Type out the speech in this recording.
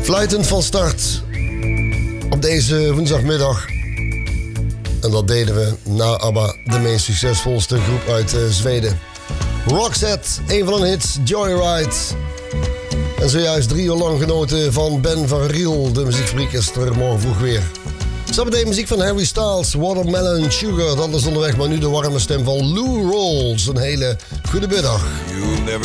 Fluitend van start op deze woensdagmiddag. En dat deden we na ABBA, de meest succesvolste groep uit Zweden. Roxette, een van hun hits, Joyride. En zojuist 3 uur lang genoten van Ben van Riel. De muziekfabriek is er morgen vroeg weer. Zometeen muziek van Harry Styles, Watermelon Sugar. Dat is onderweg, maar nu de warme stem van Lou Rawls. Een hele goede middag. You'll never